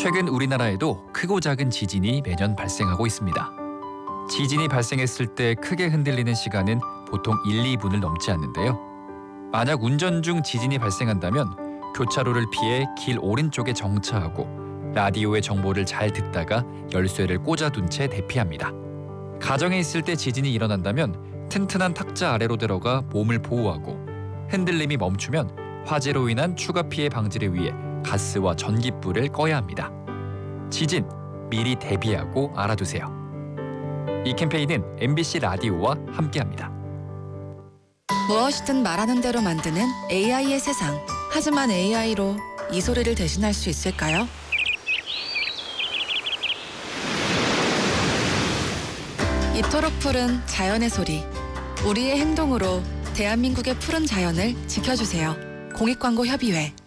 최근 우리나라에도 크고 작은 지진이 매년 발생하고 있습니다. 지진이 발생했을 때 크게 흔들리는 시간은 보통 1, 2분을 넘지 않는데요. 만약 운전 중 지진이 발생한다면 교차로를 피해 길 오른쪽에 정차하고 라디오의 정보를 잘 듣다가 열쇠를 꽂아둔 채 대피합니다. 가정에 있을 때 지진이 일어난다면 튼튼한 탁자 아래로 들어가 몸을 보호하고 흔들림이 멈추면 화재로 인한 추가 피해 방지를 위해 가스와 전기불을 꺼야 합니다. 지진, 미리 대비하고 알아두세요. 이 캠페인은 MBC 라디오와 함께합니다. 무엇이든 말하는 대로 만드는 AI의 세상. 하지만 AI로 이 소리를 대신할 수 있을까요? 이토록 푸른 자연의 소리. 우리의 행동으로 대한민국의 푸른 자연을 지켜주세요. 공익광고협의회.